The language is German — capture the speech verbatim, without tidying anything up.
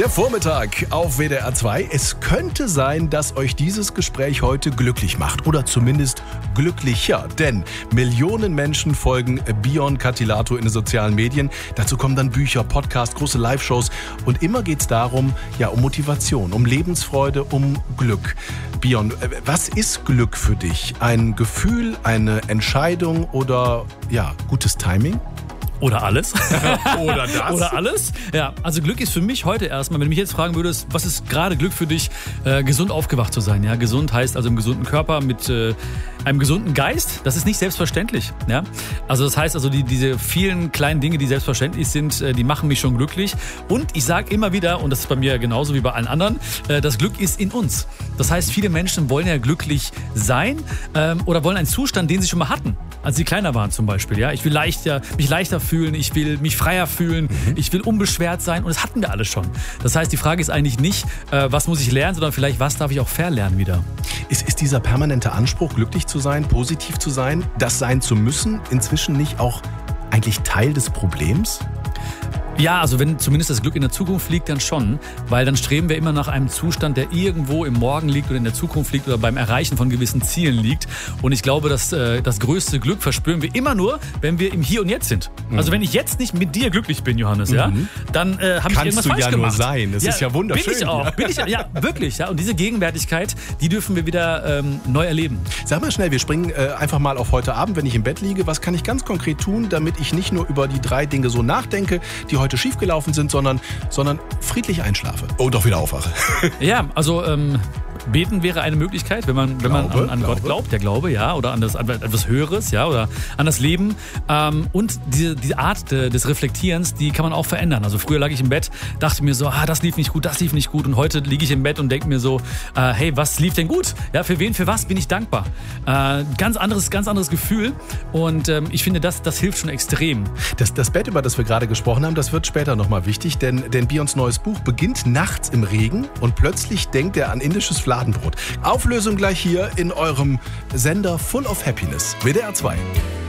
Der Vormittag auf W D R zwei. Es könnte sein, dass euch dieses Gespräch heute glücklich macht. Oder zumindest glücklicher. Denn Millionen Menschen folgen Bion Katilato in den sozialen Medien. Dazu kommen dann Bücher, Podcasts, große Live-Shows. Und immer geht es darum, ja, um Motivation, um Lebensfreude, um Glück. Bion, was ist Glück für dich? Ein Gefühl, eine Entscheidung oder ja, gutes Timing? Oder alles. Oder das. Oder alles. Ja, also Glück ist für mich heute erstmal, wenn du mich jetzt fragen würdest, was ist gerade Glück für dich, äh, gesund aufgewacht zu sein. Ja, gesund heißt also im gesunden Körper mit äh, einem gesunden Geist. Das ist nicht selbstverständlich. Ja, also das heißt also die, diese vielen kleinen Dinge, die selbstverständlich sind, äh, die machen mich schon glücklich. Und ich sage immer wieder, und das ist bei mir genauso wie bei allen anderen, äh, das Glück ist in uns. Das heißt, viele Menschen wollen ja glücklich sein ähm, oder wollen einen Zustand, den sie schon mal hatten, als sie kleiner waren zum Beispiel. Ja, ich will leichter, mich leichter fühlen, ich will mich freier fühlen, mhm. ich will unbeschwert sein und das hatten wir alle schon. Das heißt, die Frage ist eigentlich nicht, äh, was muss ich lernen, sondern vielleicht, was darf ich auch verlernen wieder. Ist, ist dieser permanente Anspruch, glücklich zu sein, positiv zu sein, das sein zu müssen, inzwischen nicht auch eigentlich Teil des Problems? Ja, also wenn zumindest das Glück in der Zukunft liegt, dann schon, weil dann streben wir immer nach einem Zustand, der irgendwo im Morgen liegt oder in der Zukunft liegt oder beim Erreichen von gewissen Zielen liegt. Und ich glaube, dass äh, das größte Glück verspüren wir immer nur, wenn wir im Hier und Jetzt sind. Mhm. Also wenn ich jetzt nicht mit dir glücklich bin, Johannes, mhm. ja, dann äh, habe ich irgendwas falsch ja gemacht. Kannst du ja nur sein. Das ja, ist ja wunderschön. Bin ich auch. Bin ich, ja, wirklich. Ja. Und diese Gegenwärtigkeit, die dürfen wir wieder ähm, neu erleben. Sag mal schnell, wir springen äh, einfach mal auf heute Abend, wenn ich im Bett liege. Was kann ich ganz konkret tun, damit ich nicht nur über die drei Dinge so nachdenke, die heute schiefgelaufen sind, sondern, sondern friedlich einschlafe und auch wieder aufwache? Ja, also ähm, beten wäre eine Möglichkeit, wenn man, wenn glaube, man an, an glaube. Gott glaubt, der Glaube, ja, oder an das an etwas Höheres, ja, oder an das Leben. Ähm, und diese, diese Art de, des Reflektierens, die kann man auch verändern. Also früher lag ich im Bett, dachte mir so, ah, das lief nicht gut, das lief nicht gut. Und heute liege ich im Bett und denke mir so, äh, hey, was lief denn gut? Ja, für wen, für was bin ich dankbar? Äh, ganz anderes, ganz anderes Gefühl. Und ähm, ich finde, das, das hilft schon extrem. Das, das Bett, über das wir gerade gesprochen haben, das wird später nochmal wichtig, denn, denn Bions neues Buch beginnt nachts im Regen und plötzlich denkt er an indisches Fladenbrot. Auflösung gleich hier in eurem Sender Full of Happiness. W D R zwei.